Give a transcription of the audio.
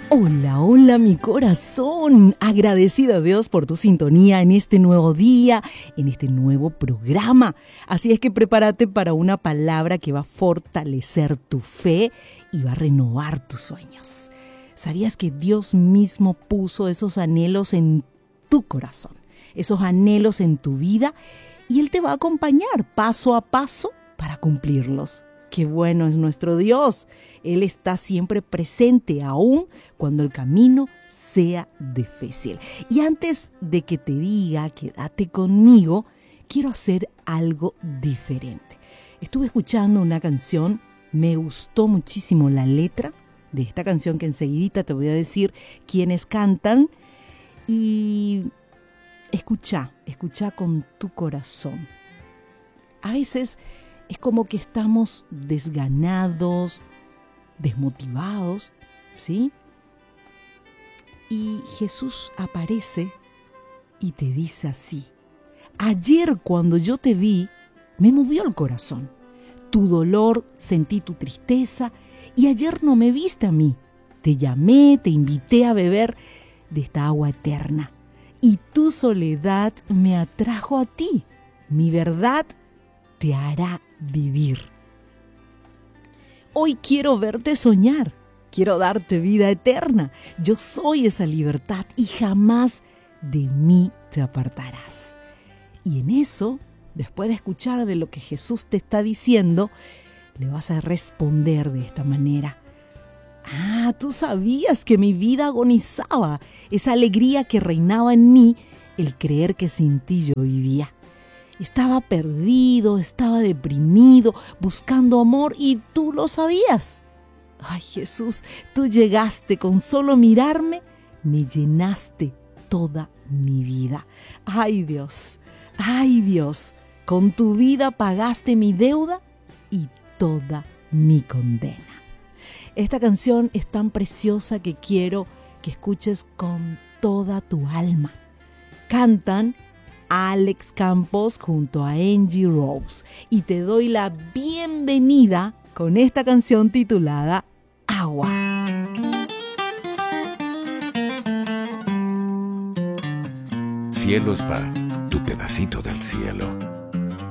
Hola, hola mi corazón, agradecido a Dios por tu sintonía en este nuevo día, en este nuevo programa. Así es que prepárate para una palabra que va a fortalecer tu fe y va a renovar tus sueños. ¿Sabías que Dios mismo puso esos anhelos en tu corazón, esos anhelos en tu vida y Él te va a acompañar paso a paso para cumplirlos? ¡Qué bueno es nuestro Dios! Él está siempre presente, aun cuando el camino sea difícil. Y antes de que te diga quédate conmigo, quiero hacer algo diferente. Estuve escuchando una canción, me gustó muchísimo la letra de esta canción que enseguidita te voy a decir quiénes cantan. Y escucha con tu corazón. A veces es como que estamos desganados, desmotivados, ¿sí? Y Jesús aparece y te dice así: ayer cuando yo te vi, me movió el corazón. Tu dolor, sentí tu tristeza y ayer no me viste a mí. Te llamé, te invité a beber de esta agua eterna y tu soledad me atrajo a ti. Mi verdad te hará vivir. Hoy quiero verte soñar, quiero darte vida eterna. Yo soy esa libertad y jamás de mí te apartarás. Y en eso, después de escuchar de lo que Jesús te está diciendo, le vas a responder de esta manera: ah, tú sabías que mi vida agonizaba, esa alegría que reinaba en mí, el creer que sin ti yo vivía. Estaba perdido, estaba deprimido, buscando amor y tú lo sabías. Ay, Jesús, tú llegaste con solo mirarme, me llenaste toda mi vida. Ay, Dios, con tu vida pagaste mi deuda y toda mi condena. Esta canción es tan preciosa que quiero que escuches con toda tu alma. Cantan Alex Campos junto a Angie Rose y te doy la bienvenida con esta canción titulada Agua. Cielo Spa, tu pedacito del cielo.